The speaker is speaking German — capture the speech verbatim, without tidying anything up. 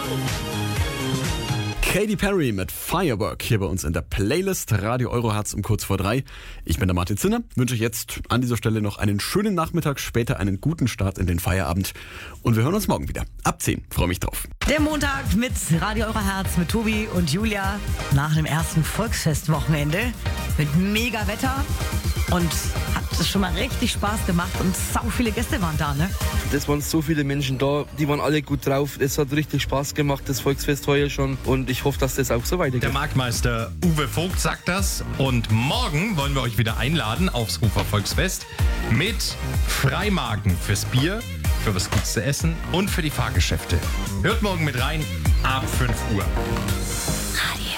Katy Perry mit Firework hier bei uns in der Playlist Radio Eurohertz um kurz vor drei. Ich bin der Martin Zinner, wünsche euch jetzt an dieser Stelle noch einen schönen Nachmittag, später einen guten Start in den Feierabend und wir hören uns morgen wieder. Ab zehn, freue mich drauf. Der Montag mit Radio Eurohertz mit Tobi und Julia nach dem ersten Volksfestwochenende mit mega Wetter und hat es schon mal richtig Spaß gemacht und sau viele Gäste waren da, ne? Es waren so viele Menschen da, die waren alle gut drauf. Es hat richtig Spaß gemacht, das Volksfest heuer schon und ich hoffe, dass das auch so weitergeht. Der Marktmeister Uwe Vogt sagt das und morgen wollen wir euch wieder einladen aufs Ufer Volksfest mit Freimarken fürs Bier, für was Gutes zu essen und für die Fahrgeschäfte. Hört morgen mit rein ab fünf Uhr. Radio